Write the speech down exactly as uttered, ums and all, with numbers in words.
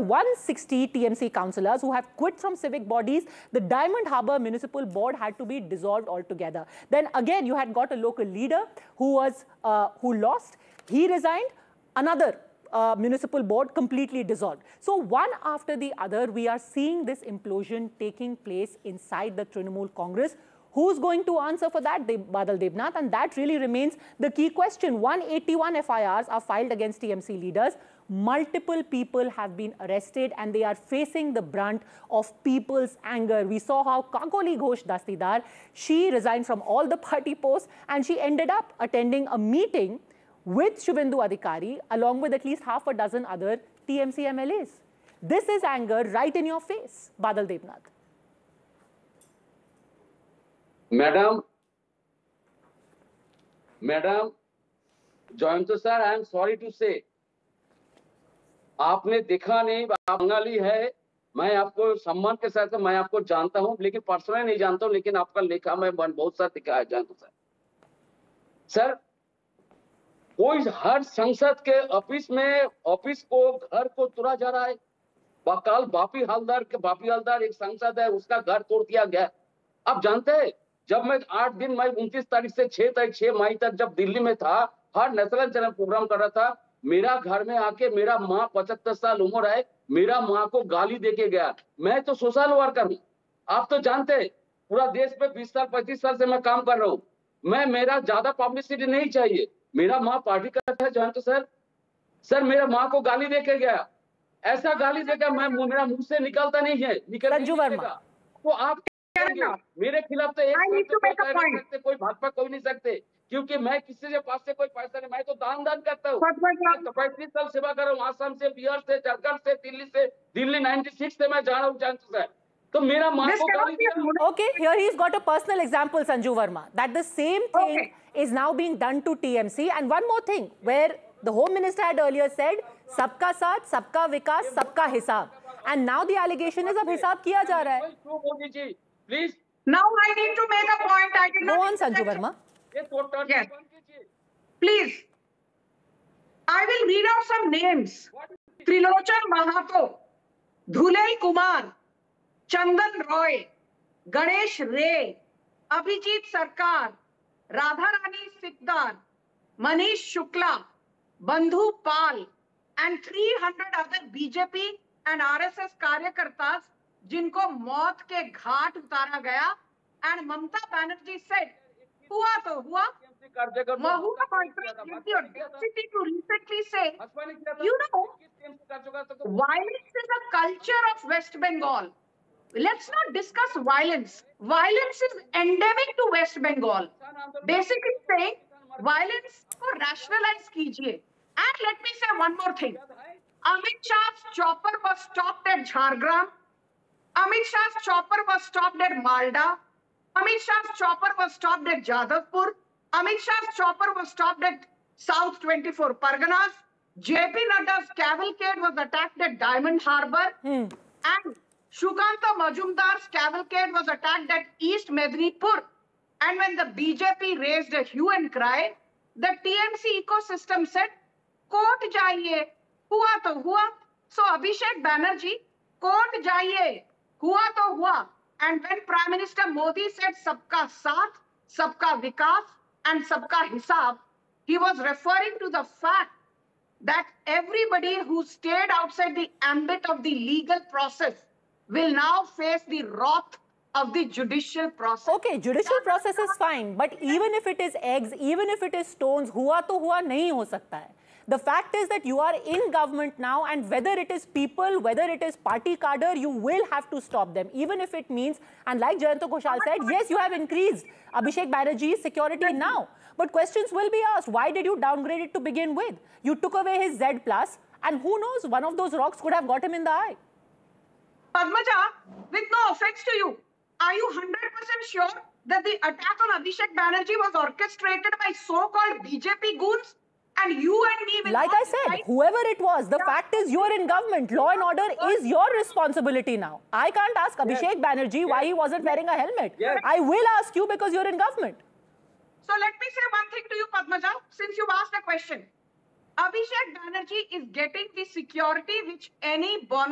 one hundred sixty T M C councillors who have quit from civic bodies. The Diamond Harbour Municipal Board had to be dissolved altogether. Then again, you had got a local leader who was uh, who lost. He resigned. Another uh, municipal board completely dissolved. So one after the other, we are seeing this implosion taking place inside the Trinamool Congress. Who's going to answer for that? De Badal Devnath, and that really remains the key question. one hundred eighty-one F I Rs are filed against T M C leaders. Multiple people have been arrested and they are facing the brunt of people's anger. We saw how Kakoli Ghosh Dastidar, she resigned from all the party posts and she ended up attending a meeting with Shubhendu Adhikari along with at least half a dozen other T M C M L As. This is anger right in your face, Badal Devnath. Madam, Madam, Jayanto sir, I am sorry to say, आपने देखा नहीं, आप बंगाली है, मैं आपको सम्मान के साथ मैं आपको जानता हूं, लेकिन पर्सनली नहीं जानता हूं, लेकिन आपका लेखा मैं बहुत सारा दिखा है जानता सर। सर, कोई हर संसद के ऑफिस में ऑफिस को घर को तोड़ा जा रहा है। बकाल बापी हलदार के बापी हलदार एक संसद है, उसका घर तोड़ दिया गया। आप जानते हैं, जब मैं आठ दिन मैं उनतीस तारीख से छह तारीख छह मई तक जब दिल्ली में था, हर नेशनल चैनल प्रोग्राम कर रहा था, मेरा घर में आके मेरा माँ पचहत्तर साल उम्र है, मेरा माँ को गाली देके गया। मैं तो सोशल वर्कर हूँ, आप तो जानते हैं, पूरा देश में बीस साल पैंतीस साल से मैं काम कर रहा हूँ। मैं मेरा ज्यादा पब्लिसिटी नहीं चाहिए। मेरा माँ पार्टी करता है जानते सर, सर मेरा माँ को गाली देके गया। ऐसा गाली देकर मैं मेरा मुंह से निकलता नहीं है, निकल नहीं निकलेगा। तो आप मेरे खिलाफ तो एक नहीं सकते, कोई भाजपा कोई नहीं सकते, क्योंकि मैं किसी के पास से कोई पैसा नहीं, मैं तो दान दान करता हूँ। तो पैंतीस साल सेवा कर रहा हूँ, आसाम से, बिहार से, झारखंड से, दिल्ली से, दिल्ली छियानवे से मैं जा रहा हूँ जानते सर। तो मेरा माँ को गाली दिया। Okay, here he's got a personal example, Sanju Verma, that the same thing okay. is now being done to T M C. And one more thing, where the Home Minister had earlier said, "Sabka saath, sabka vikas, sabka hisab," and now the allegation is, "Ab hisab kiya ja raha hai." Please. Now I need to make a point. I did not. Go on, Sanju Verma. Yes. Please. I will read out some names. Trilochan Mahato, Dhulel Kumar, Chandan Roy, Ganesh Ray, Abhijit Sarkar, Radharani Sikdar, Manish Shukla, Bandhu Pal, and three hundred other B J P and R S S कार्यकर्तास जिनको मौत के घाट उतारा गया, and Mamata Banerjee said, हुआ तो हुआ, Mahua Bajpayee the audacity to recently say, you know, violence is a culture of West Bengal. Let's not discuss violence. Violence is endemic to West Bengal. Basically saying, violence को rationalize कीजिए. And let me say one more thing. Amit Shah's chopper was stopped at Jhargram. Amit Shah's chopper was stopped at Malda. Amit Shah's chopper was stopped at Jadavpur. Amit Shah's chopper was stopped at South twenty-four Parganas. J P Nadda's cavalcade was attacked at Diamond Harbour. Hmm. And Shukanta Majumdar's cavalcade was attacked at East Medinipur. And when the B J P raised a hue and cry, the T M C ecosystem said, court जाइए, हुआ तो हुआ. So Abhishek Banerjee, court जाइए, हुआ तो हुआ. And when Prime Minister Modi said सबका साथ, सबका विकास and सबका हिसाब, he was referring to the fact that everybody who stayed outside the ambit of the legal process will now face the wrath of the judicial process. Okay, judicial process is fine, but even if it is eggs, even if it is stones, हुआ तो हुआ नहीं हो सकता है. The fact is that you are in government now, and whether it is people, whether it is party cadre, you will have to stop them, even if it means, and like Jayanto Ghoshal said, yes, you have increased Abhishek Banerjee's security now. But questions will be asked, why did you downgrade it to begin with? You took away his Z plus, and who knows, one of those rocks could have got him in the eye. Padmaja, with no offense to you, are you one hundred percent sure that the attack on Abhishek Banerjee was orchestrated by so-called B J P goons? And you and me will like I said, right? Whoever it was, the yeah. fact is you're in government. Law and order is your responsibility now. I can't ask Abhishek yes. Banerjee yes. why he wasn't wearing a helmet. Yes. I will ask you because you're in government. So let me say one thing to you, Padmaja, since you've asked a question. Abhishek Banerjee is getting the security which any born